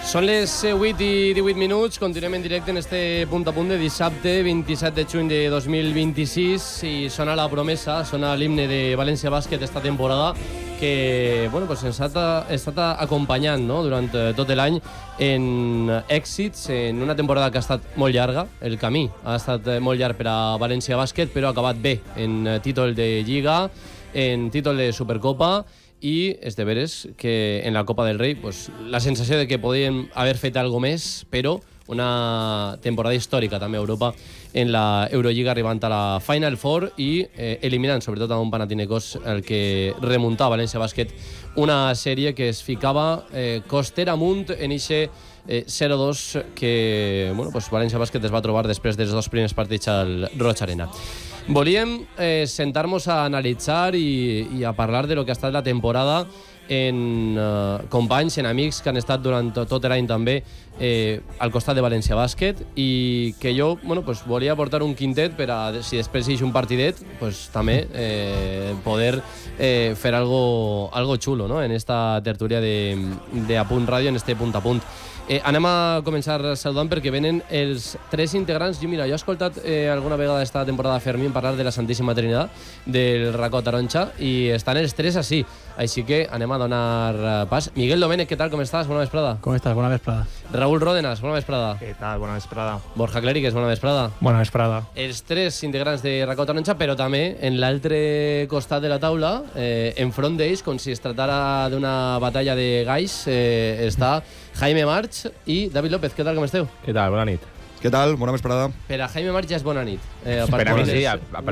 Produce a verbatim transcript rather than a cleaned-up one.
Són les vuit i divuit minuts, continuem en directe en este punt a punt de dissabte vint-i-set de juny de dos mil vint-i-sis i sona la promesa, sona l'himne de València Bàsquet esta temporada que bueno, pues ens ha estat acompanyant, no?, durant tot l'any en èxits, en una temporada que ha estat molt llarga. El camí ha estat molt llarg per a València Bàsquet, però ha acabat bé en títol de Lliga, en títol de Supercopa, i és de veres que en la Copa del Rei pues, la sensació de que podíem haver fet alguna més, però una temporada històrica també a Europa en la Eurolliga, arribant a la Final Four i eh, eliminant sobretot a un Panathinaikos el que remuntava València Bàsquet, una sèrie que es ficava eh, costera amunt en ixe eh, zero dos que bueno, pues València Bàsquet es va trobar després dels dos primers partits al Roig Arena. Volíem eh, sentar-nos a analitzar i, i a parlar de lo que ha estat la temporada en eh, companys, en amics que han estat durant tot, tot l'any també eh, al costat de València Bàsquet, i que jo bueno, pues, volia portar un quintet per a, si després hi ha un partidet, pues, també eh, poder eh, fer algo, algo xulo, no?, en esta tertúlia de, de A Punt Ràdio, en este punt a punt. Eh, anem a començar saludant perquè venen els tres integrants. Jo, mira, jo he escoltat eh, alguna vegada esta temporada Fermín parlar de la Santíssima Trinitat, del racó taronja, i estan els tres així. Així que anem a donar pas. Miguel Domènech, què tal? Com estàs? Bona vesprada. Com estàs? Bona vesprada. Raúl Ródenas, bona vesprada. Què tal? Bona vesprada. Borja Clériquez, bona vesprada. Bona vesprada. Els tres integrants de Racó Taronja, però també en l'altre costat de la taula, eh, enfront d'ells, com si es tractara d'una batalla de galls, eh, està Jaime March i David López. Què tal, com esteu? Què tal? Bona nit. Què tal? Bona vesprada. Per a Jaime March ja és bona nit. Eh, Per a mi sí, a, a